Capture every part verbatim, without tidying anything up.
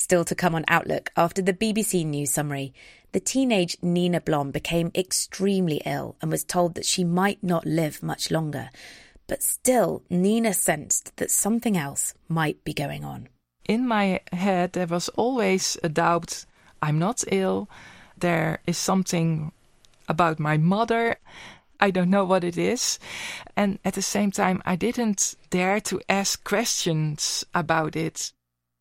Still to come on Outlook, after the B B C News summary, the teenage Nina Blom became extremely ill and was told that she might not live much longer. But still, Nina sensed that something else might be going on. In my head, there was always a doubt. I'm not ill. There is something about my mother. I don't know what it is. And at the same time, I didn't dare to ask questions about it.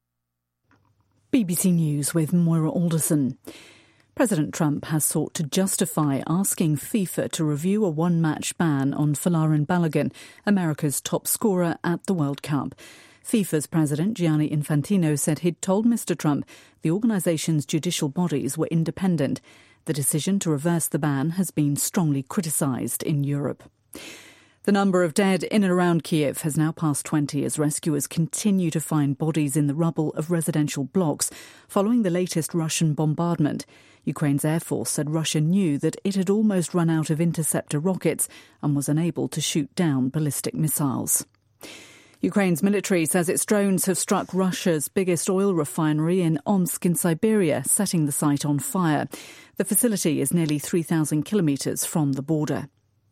B B C News with Moira Alderson. President Trump has sought to justify asking FIFA to review a one-match ban on Folarin Balogun, America's top scorer at the World Cup. FIFA's president, Gianni Infantino, said he'd told Mister Trump the organisation's judicial bodies were independent. The decision to reverse the ban has been strongly criticised in Europe. The number of dead in and around Kiev has now passed twenty as rescuers continue to find bodies in the rubble of residential blocks following the latest Russian bombardment. Ukraine's Air Force said Russia knew that it had almost run out of interceptor rockets and was unable to shoot down ballistic missiles. Ukraine's military says its drones have struck Russia's biggest oil refinery in Omsk in Siberia, setting the site on fire. The facility is nearly three thousand kilometres from the border.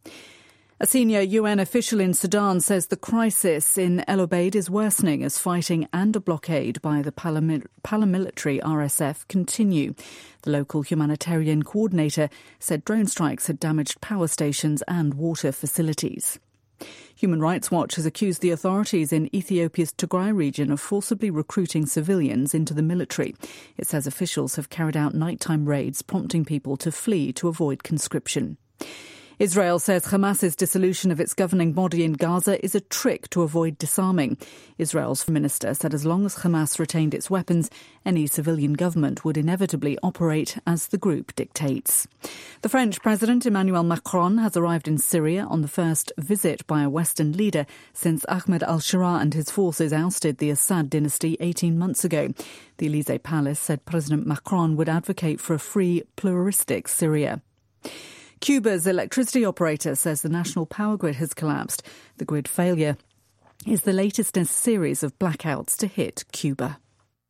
A senior U N official in Sudan says the crisis in El Obeid is worsening as fighting and a blockade by the paramilitary R S F continue. The local humanitarian coordinator said drone strikes had damaged power stations and water facilities. Human Rights Watch has accused the authorities in Ethiopia's Tigray region of forcibly recruiting civilians into the military. It says officials have carried out nighttime raids, prompting people to flee to avoid conscription. Israel says Hamas's dissolution of its governing body in Gaza is a trick to avoid disarming. Israel's minister said as long as Hamas retained its weapons, any civilian government would inevitably operate as the group dictates. The French President Emmanuel Macron has arrived in Syria on the first visit by a Western leader since Ahmed al-Sharaa and his forces ousted the Assad dynasty eighteen months ago. The Élysée Palace said President Macron would advocate for a free, pluralistic Syria. Cuba's electricity operator says the national power grid has collapsed. The grid failure is the latest in a series of blackouts to hit Cuba.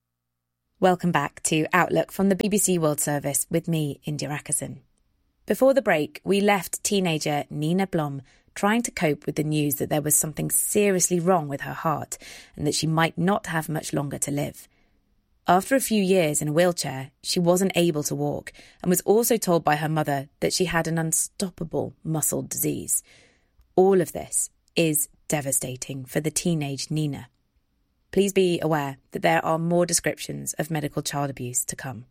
Welcome back to Outlook from the B B C World Service with me, India Ackerson. Before the break, we left teenager Nina Blom trying to cope with the news that there was something seriously wrong with her heart and that she might not have much longer to live. After a few years in a wheelchair, she wasn't able to walk and was also told by her mother that she had an unstoppable muscle disease. All of this is devastating for the teenage Nina. Please be aware that there are more descriptions of medical child abuse to come.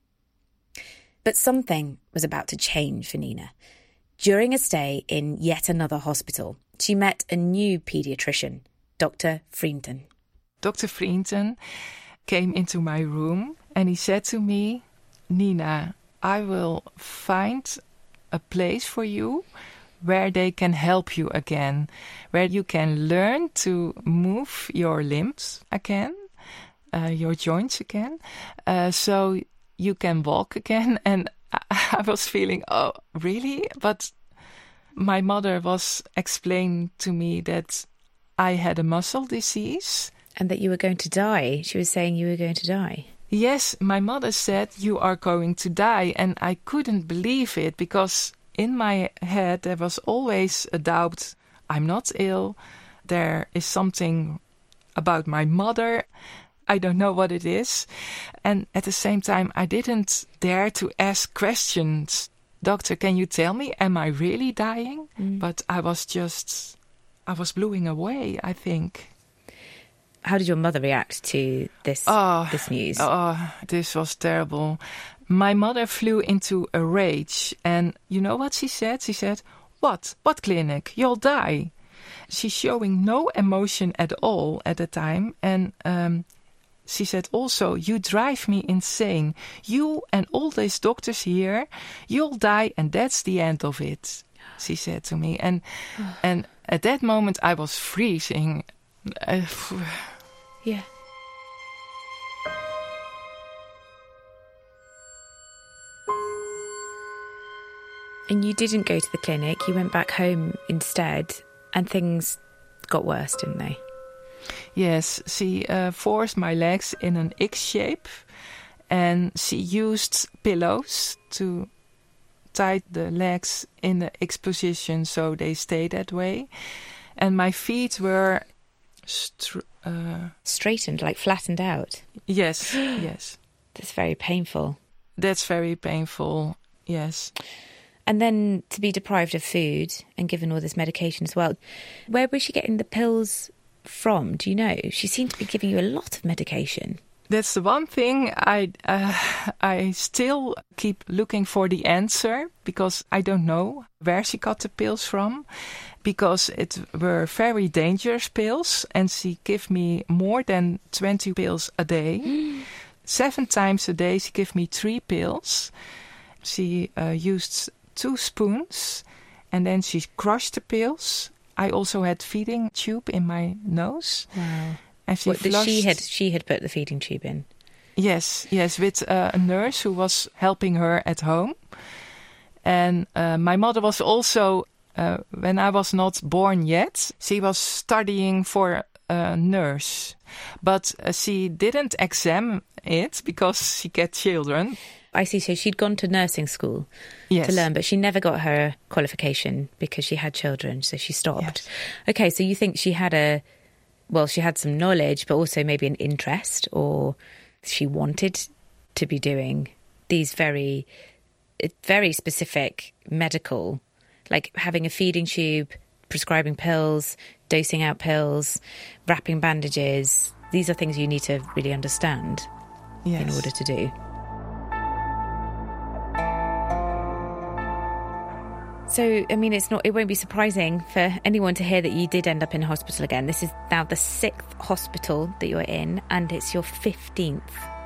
But something was about to change for Nina. During a stay in yet another hospital, she met a new paediatrician, Doctor Vrienden. Doctor Vrienden came into my room and he said to me, Nina, I will find a place for you where they can help you again, where you can learn to move your limbs again, uh, your joints again, uh, so you can walk again. And I was feeling, oh, really? But my mother was explaining to me that I had a muscle disease. And that you were going to die. She was saying you were going to die. Yes, my mother said, you are going to die. And I couldn't believe it because in my head there was always a doubt. I'm not ill. There is something about my mother. I don't know what it is. And at the same time, I didn't dare to ask questions. Doctor, can you tell me, am I really dying? Mm. But I was just, I was blowing away, I think. How did your mother react to this, oh, this news? Oh, this was terrible. My mother flew into a rage. And you know what she said? She said, what? What clinic? You'll die. She's showing no emotion at all at the time. And um, she said also, you drive me insane. You and all these doctors here, you'll die and that's the end of it, she said to me. And and at that moment I was freezing. Uh, yeah. And you didn't go to the clinic, you went back home instead, and things got worse, didn't they? Yes, she uh, forced my legs in an X shape, and she used pillows to tie the legs in the X position so they stay that way. And my feet were str- uh, straightened, like flattened out. Yes, yes. That's very painful. That's very painful, yes. And then to be deprived of food and given all this medication as well. Where was she getting the pills from? Do you know? She seemed to be giving you a lot of medication. That's the one thing I uh, I still keep looking for the answer, because I don't know where she got the pills from, because it were very dangerous pills, and she gave me more than twenty pills a day. Mm. Seven times a day she gave me three pills. She uh, used two spoons, and then she crushed the pills. I also had feeding tube in my nose. Wow. And she, what, flushed... she had she had put the feeding tube in? Yes, yes, with uh, a nurse who was helping her at home. And uh, my mother was also, uh, when I was not born yet, she was studying for a nurse. But uh, she didn't examine it because she get children. I see, so she'd gone to nursing school yes. to learn, but she never got her qualification because she had children, so she stopped. Yes. Okay, so you think she had a, well, she had some knowledge, but also maybe an interest, or she wanted to be doing these very, very specific medical, like having a feeding tube, prescribing pills, dosing out pills, wrapping bandages. These are things you need to really understand yes. in order to do. So, I mean, it's not, it won't be surprising for anyone to hear that you did end up in hospital again. This is now the sixth hospital that you're in, and it's your fifteenth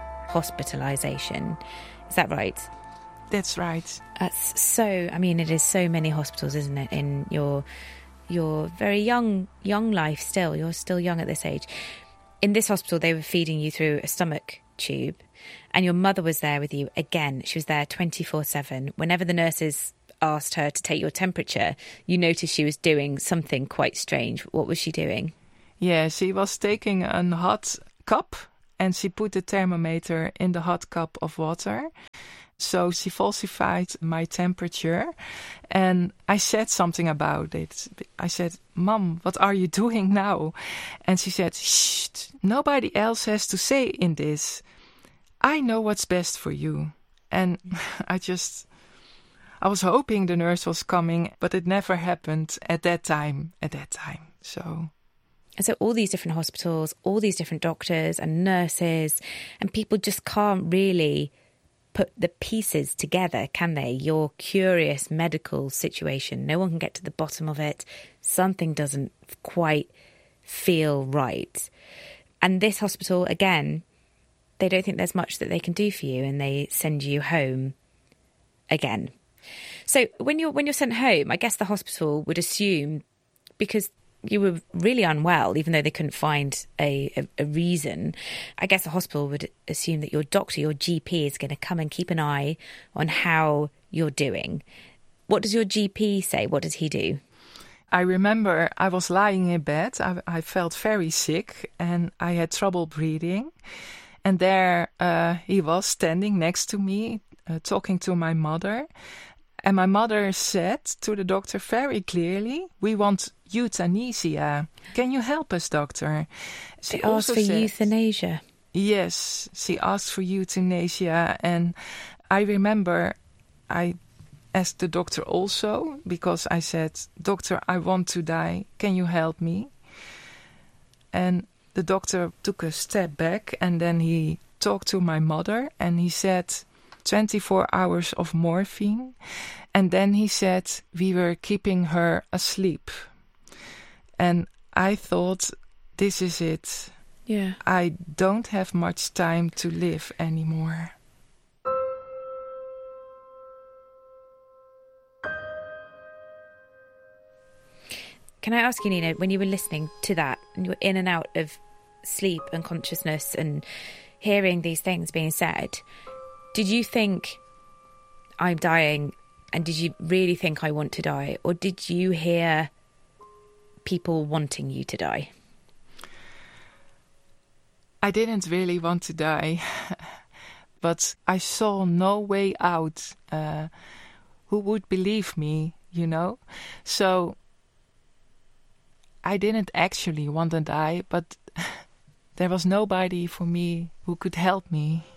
hospitalisation. Is that right? That's right. That's so, I mean, it is so many hospitals, isn't it, in your your very young young life still. You're still young at this age. In this hospital, they were feeding you through a stomach tube, and your mother was there with you again. She was there twenty-four seven. Whenever the nurses asked her to take your temperature, you noticed she was doing something quite strange. What was she doing? Yeah, she was taking a hot cup and she put the thermometer in the hot cup of water. So she falsified my temperature, and I said something about it. I said, "Mom, what are you doing now?" And she said, "Shh, nobody else has to say in this. I know what's best for you." And I just... I was hoping the nurse was coming, but it never happened at that time, at that time, so... And so all these different hospitals, all these different doctors and nurses, and people just can't really put the pieces together, can they? Your curious medical situation, no one can get to the bottom of it. Something doesn't quite feel right. And this hospital, again, they don't think there's much that they can do for you, and they send you home again. So when you're when you're sent home, I guess the hospital would assume, because you were really unwell, even though they couldn't find a, a, a reason, I guess the hospital would assume that your doctor, your G P, is going to come and keep an eye on how you're doing. What does your G P say? What does he do? I remember I was lying in bed. I, I felt very sick and I had trouble breathing. And there uh, he was standing next to me, uh, talking to my mother. And my mother said to the doctor very clearly, "We want euthanasia. Can you help us, doctor?" She asked for said, euthanasia. Yes, she asked for euthanasia. And I remember I asked the doctor also, because I said, "Doctor, I want to die. Can you help me?" And the doctor took a step back, and then he talked to my mother and he said, twenty-four hours of morphine. And then he said, we were keeping her asleep. And I thought, this is it. Yeah. I don't have much time to live anymore. Can I ask you, Nina, when you were listening to that and you were in and out of sleep and consciousness and hearing these things being said, did you think, I'm dying, and did you really think I want to die? Or did you hear people wanting you to die? I didn't really want to die, but I saw no way out. Uh, who would believe me, you know? So I didn't actually want to die, but there was nobody for me who could help me.